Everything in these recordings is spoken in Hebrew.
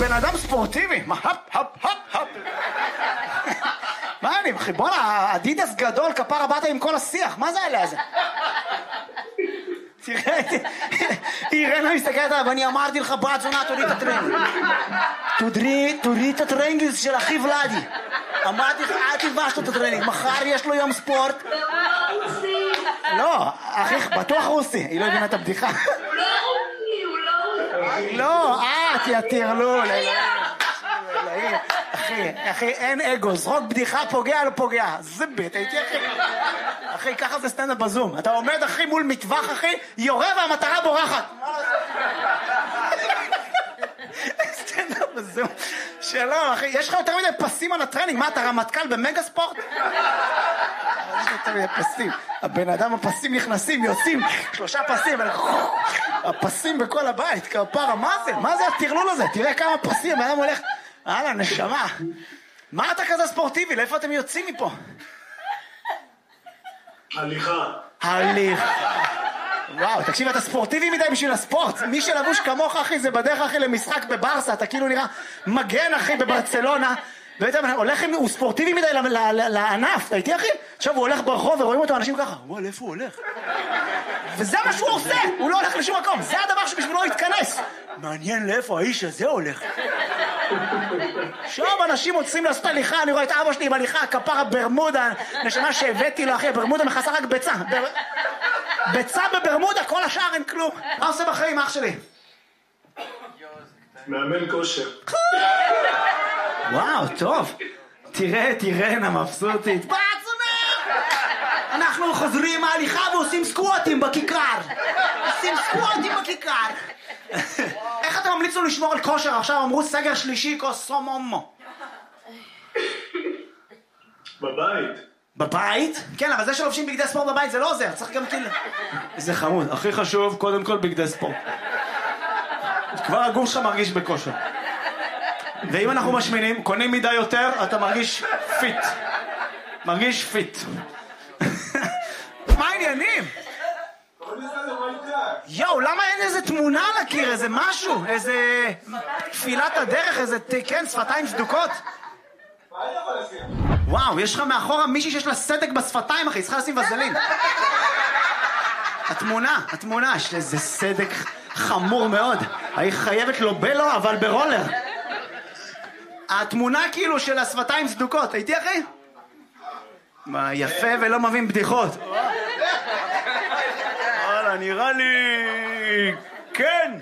בן אדם ספורטיבי, מה, הפ. מה אני, אחי, בוא'נה, אדידס גדול, כפרה באת עם כל השיח, מה זה עליה זה? תראה, אירנה מסתכלת עליו, ואני אמרתי לך, בת זונה, תוריד את הטרנינג. תוריד את הטרנינג של אחי ולדי. אמרתי לך, אל תלבש את הטרנינג, מחר יש לו יום ספורט. לא, אחי, בטוח רוסי, היא לא הבינה את הבדיחה. הוא לא רוסי. לא, תיאטרלול. אחי, אין אגו, זרוק בדיחה, פוגע, לא פוגע. זה בית, הייתי אחי, ככה זה סטנדאפ בזום. אתה עומד, אחי, מול מטווח, אחי, יורה והמטרה בורחת. סטנדאפ בזום. שלום, אחי, יש לך יותר מדי פסים על הטרנינג. מה, אתה רמטכ"ל במגה ספורט? יש לך יותר מדי פסים. הבן אדם, הפסים נכנסים, יוצאים, 3 פסים, הפסים בכל הבית, כפרה, מה זה? מה זה הטרלול הזה? תראה כמה פסים, האדם הולך... הלאה, נשמה. מה אתה כזה ספורטיבי? לאיפה אתם יוצאים מפה? הליכה. וואו, תקשיב, אתה ספורטיבי מדי בשביל הספורט. מי שלבוש כמוך, אחי, זה בדרך, אחי, למשחק בברסה. אתה כאילו נראה מגן, אחי, בברצלונה. הוא ספורטיבי מדי לענף. אתה איתי, אחי? עכשיו הוא הולך ברחוב ורואים אותו אנשים ככה. וואו, לאיפה הוא הולך? וזה מה שהוא עושה. הוא לא הולך לשום מקום. זה הדבר שבשבילו הוא יתכנס. מעניין לאיפה האיש הזה הולך. עכשיו אנשים רוצים לעשות הליכה, אני רואה את אבא שלי בהליכה, כפרה ברמודה, נשמה שהבאתי לו, אחי, ברמודה מכסה רק ביצה. ביצה בברמודה, כל השאר אין כלום. מה עושה בחיים, אח שלי? מאמן כושר. וואו, טוב. תראה, מבסוטית. אנחנו חוזרים מההליכה ועושים סקווטים בכיכר. איך אתה ממליץ לו לשמור על כושר? עכשיו אמרו סגר שלישי, קוסומומו. בבית? כן, אבל זה שלובשים בגדי ספורט בבית זה לא עוזר, צריך גם כאילו... זה חמוד, הכי חשוב, קודם כל בגדי ספורט. כבר הגוף שלך מרגיש בכושר. ואם אנחנו משמינים, קונים מידה יותר, אתה מרגיש פיט. מה העניינים? יואו, למה אין איזה תמונה על הקיר, איזה משהו, איזה תפילת הדרך, איזה כן, שפתיים סדוקות? וואו, יש לך מאחורה מישהי שיש לה סדק בשפתיים, אחי, צריכה לשים וזלין. התמונה, יש איזה סדק חמור מאוד. היא חייבת לו בלו, אבל ברולר. התמונה כאילו של השפתיים סדוקות, הייתי אחי? מה, יפה ולא מבין בדיחות. וואלה, נראה לי... כן.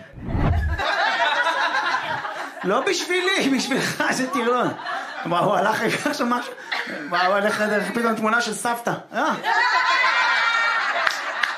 לא בשבילי, בשבילך, זה טירון. מה, הוא הלך לקח שם משהו? מה, הוא הלך פתאום תמונה של סבתא.